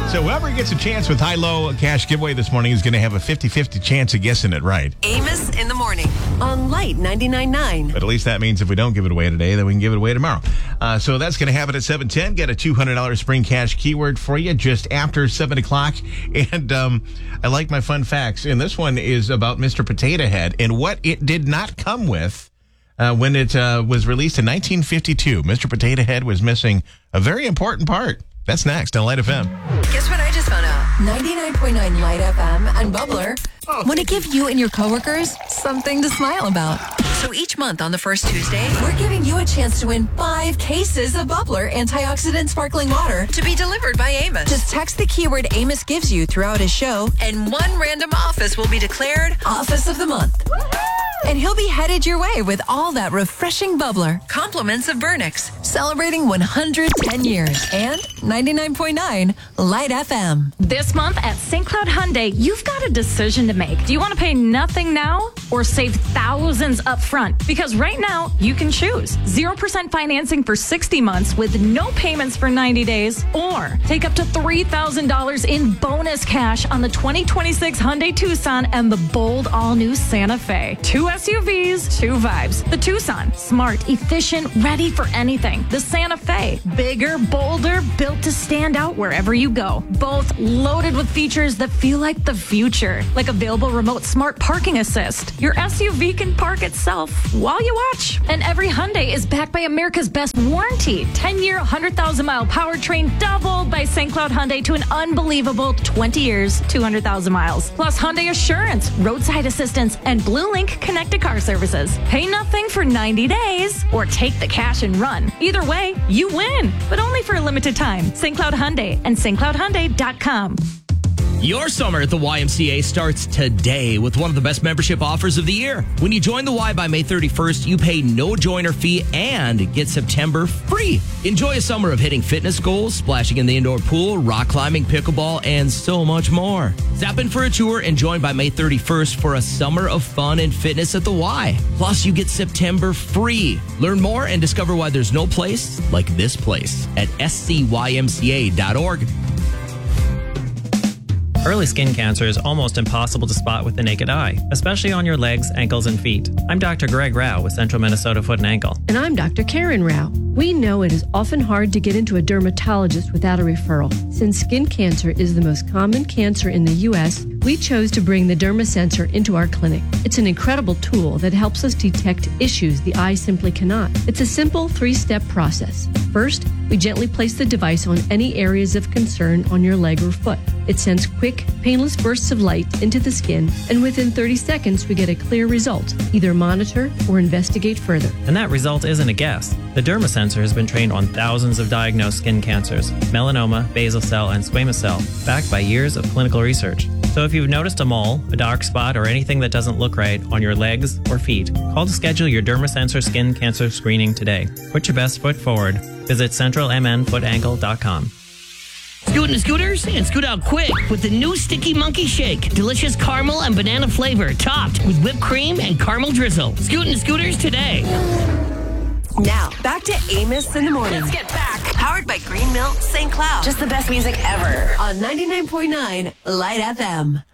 So whoever gets a chance with high-low cash giveaway this morning is going to have a 50-50 chance of guessing it right. Amos in the morning on Light 99.9. But at least that means if we don't give it away today, then we can give it away tomorrow. So that's going to happen at 7:10. Get a $200 spring cash keyword for you just after 7 o'clock. And I like my fun facts. And this one is about Mr. Potato Head and what it did not come with when it was released in 1952. Mr. Potato Head was missing a very important part. That's next on Light FM. Guess what I just found out? 99.9 Light FM and Bubbler want to give you and your coworkers something to smile about. So each month on the first Tuesday, We're giving you a chance to win 5 cases of Bubbler antioxidant sparkling water. to be delivered by Amos. Just text the keyword Amos gives you throughout his show, And one random office will be declared Office of the Month. And he'll be headed your way with all that refreshing Bubbler. compliments of Burnix. Celebrating 110 years and 99.9 Light FM. This month at St. Cloud Hyundai, you've got a decision to make. Do you want to pay nothing now or save thousands up front? Because right now, you can choose 0% financing for 60 months with no payments for 90 days, or take up to $3,000 in bonus cash on the 2026 Hyundai Tucson and the bold all-new Santa Fe. 2 SUVs, 2 vibes. The Tucson, smart, efficient, ready for anything. The Santa Fe, bigger, bolder, built to stand out wherever you go. Both loaded with features that feel like the future, like available remote smart parking assist. Your SUV can park itself while you watch. And every Hyundai is backed by America's best warranty. 10-year, 100,000-mile powertrain doubled by St. Cloud Hyundai to an unbelievable 20 years, 200,000 miles. Plus Hyundai Assurance, roadside assistance, and Blue Link connected car services. Pay nothing for 90 days or take the cash and run. Either way, you win, but only for a limited time. St. Cloud Hyundai and stcloudhyundai.com. Your summer at the YMCA starts today with one of the best membership offers of the year. When you join the Y by May 31st, you pay no joiner fee and get September free. Enjoy a summer of hitting fitness goals, splashing in the indoor pool, rock climbing, pickleball, and so much more. Zap in for a tour and join by May 31st for a summer of fun and fitness at the Y. Plus, you get September free. Learn more and discover why there's no place like this place at scymca.org. Early skin cancer is almost impossible to spot with the naked eye, especially on your legs, ankles, and feet. I'm Dr. Greg Rao with Central Minnesota Foot and Ankle. And I'm Dr. Karen Rao. We know it is often hard to get into a dermatologist without a referral. Since skin cancer is the most common cancer in the U.S., we chose to bring the DermaSensor into our clinic. It's an incredible tool that helps us detect issues the eye simply cannot. It's a simple 3-step process. First, we gently place the device on any areas of concern on your leg or foot. It sends quick, painless bursts of light into the skin, and within 30 seconds, we get a clear result. Either monitor or investigate further. And that result isn't a guess. The DermaSensor has been trained on thousands of diagnosed skin cancers, melanoma, basal cell, and squamous cell, backed by years of clinical research. So if you've noticed a mole, a dark spot, or anything that doesn't look right on your legs or feet, call to schedule your DermaSensor skin cancer screening today. Put your best foot forward. Visit centralmnfootankle.com. Scootin' the scooters and scoot out quick with the new Sticky Monkey Shake. Delicious caramel and banana flavor topped with whipped cream and caramel drizzle. Scootin' the scooters today. Now, back to Amos in the morning. Let's get back. Powered by Green Milk St. Cloud. Just the best music ever on 99.9 Light FM.